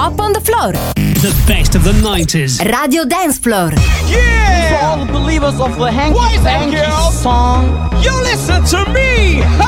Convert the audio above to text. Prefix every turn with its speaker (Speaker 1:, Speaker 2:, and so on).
Speaker 1: Up on the Floor.
Speaker 2: The best of the 90s.
Speaker 1: Radio Dance Floor.
Speaker 3: Yeah! For all the believers of the Hanky Panky song,
Speaker 4: You listen to me!